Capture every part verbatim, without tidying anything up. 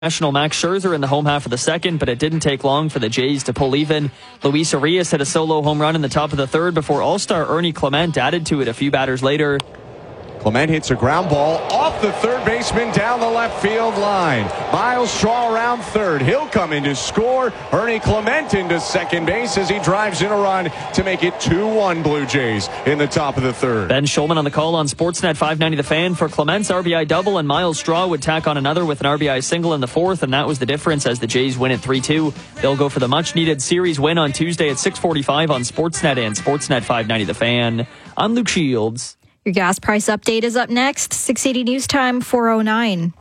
National Max Scherzer in the home half of the second, but it didn't take long for the Jays to pull even. Luis Arias hit a solo home run in the top of the third before All-Star Ernie Clement added to it a few batters later. Clement hits a ground ball off the third baseman down the left field line. Miles Straw around third. He'll come in to score. Ernie Clement into second base as he drives in a run to make it two one Blue Jays in the top of the third. Ben Schulman on the call on Sportsnet five ninety The Fan for Clement's R B I double, and Miles Straw would tack on another with an R B I single in the fourth, and that was the difference as the Jays win at three two. They'll go for the much-needed series win on Tuesday at six forty-five on Sportsnet and Sportsnet five ninety The Fan. I'm Luke Shields. Your gas price update is up next. six eighty News Time, four oh nine.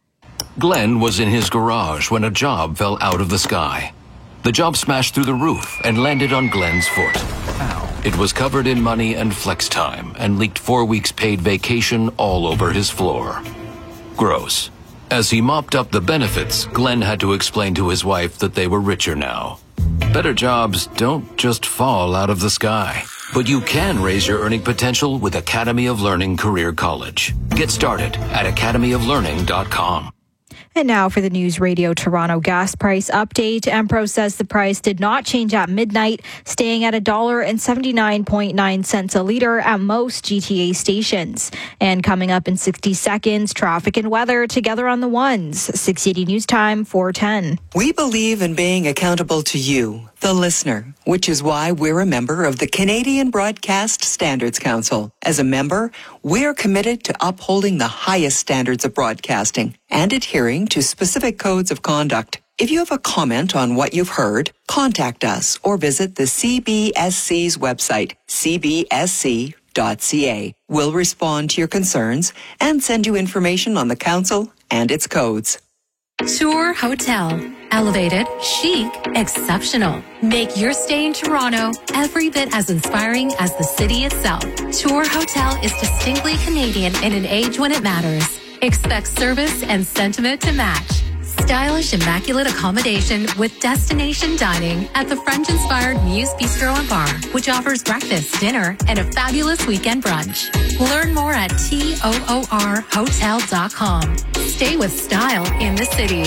Glenn was in his garage when a job fell out of the sky. The job smashed through the roof and landed on Glenn's foot. Ow. It was covered in money and flex time and leaked four weeks paid vacation all over his floor. Gross. As he mopped up the benefits, Glenn had to explain to his wife that they were richer now. Better jobs don't just fall out of the sky. But you can raise your earning potential with Academy of Learning Career College. Get started at academy of learning dot com. And now for the News Radio Toronto gas price update. Empro says the price did not change at midnight, staying at one dollar and seventy-nine point nine cents a litre at most G T A stations. And coming up in sixty seconds, traffic and weather together on the ones. six eighty News Time, four ten. We believe in being accountable to you, the listener, which is why we're a member of the Canadian Broadcast Standards Council. As a member, we're committed to upholding the highest standards of broadcasting and adhering to specific codes of conduct. If you have a comment on what you've heard, contact us or visit the C B S C's website, c b s c dot c a. We'll respond to your concerns and send you information on the council and its codes. Tour Hotel. Elevated, chic, exceptional. Make your stay in Toronto every bit as inspiring as the city itself. Tour Hotel is distinctly Canadian in an age when it matters. Expect service and sentiment to match. Stylish, immaculate accommodation with destination dining at the French-inspired Muse Bistro and Bar, which offers breakfast, dinner, and a fabulous weekend brunch. Learn more at toor hotel dot com. Stay with style in the city.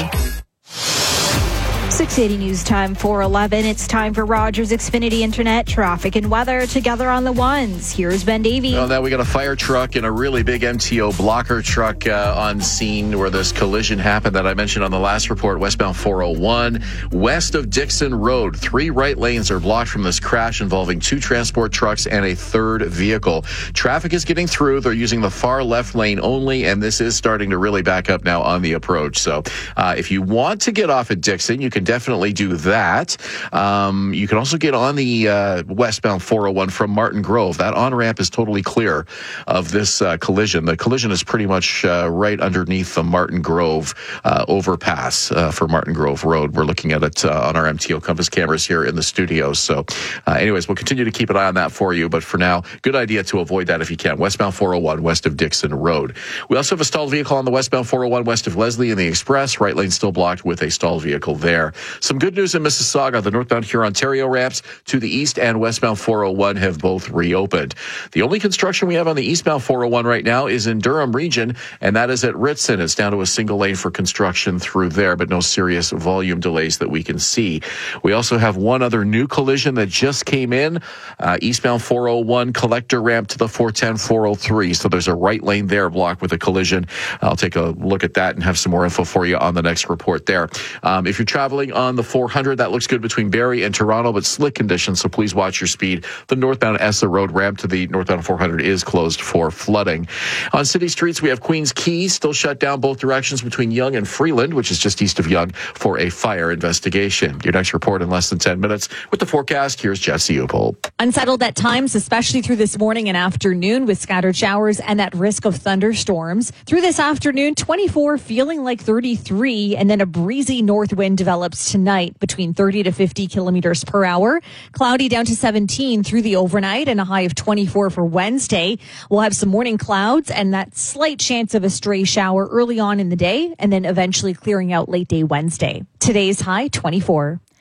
six eighty News Time, four eleven. It's time for Rogers Xfinity Internet traffic and weather together on the ones. Here's Ben Davey. Well, now we got a fire truck and a really big M T O blocker truck uh, on scene where this collision happened that I mentioned on the last report, westbound four oh one. West of Dixon Road, three right lanes are blocked from this crash involving two transport trucks and a third vehicle. Traffic is getting through. They're using the far left lane only, and this is starting to really back up now on the approach. So uh, if you want to get off at Dixon, you can definitely do that. Um, you can also get on the uh, westbound four oh one from Martin Grove. That on-ramp is totally clear of this uh, collision. The collision is pretty much uh, right underneath the Martin Grove uh, overpass uh, for Martin Grove Road. We're looking at it uh, on our M T O Compass cameras here in the studio. So uh, anyways, we'll continue to keep an eye on that for you. But for now, good idea to avoid that if you can. Westbound four oh one west of Dixon Road. We also have a stalled vehicle on the westbound four oh one west of Leslie in the Express. Right lane still blocked with a stalled vehicle there. Some good news in Mississauga. The northbound Huron-Ontario ramps to the east and westbound four oh one have both reopened. The only construction we have on the eastbound four oh one right now is in Durham region, and that is at Ritson. It's down to a single lane for construction through there, but no serious volume delays that we can see. We also have one other new collision that just came in. Uh, eastbound four oh one collector ramp to the four ten four oh three. So there's a right lane there blocked with a collision. I'll take a look at that and have some more info for you on the next report there. Um, if you're traveling on the four hundred, that looks good between Barrie and Toronto, but slick conditions, so please watch your speed. The northbound Essa Road ramp to the northbound four hundred is closed for flooding. On city streets, we have Queens Quay still shut down both directions between Yonge and Freeland, which is just east of Yonge, for a fire investigation. Your next report in less than ten minutes. With the forecast, here's Jesse Upol. Unsettled at times, especially through this morning and afternoon with scattered showers and at risk of thunderstorms. Through this afternoon, twenty-four feeling like thirty-three, and then a breezy north wind develops tonight between thirty to fifty kilometers per hour. Cloudy down to seventeen through the overnight and a high of twenty-four for Wednesday. We'll have some morning clouds and that slight chance of a stray shower early on in the day and then eventually clearing out late day Wednesday. Today's high twenty-four.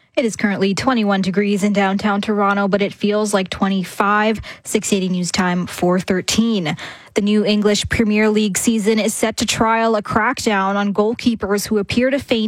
It is currently twenty-one degrees in downtown Toronto, but it feels like twenty-five. six eighty News Time, four thirteen. The new English Premier League season is set to trial a crackdown on goalkeepers who appear to feign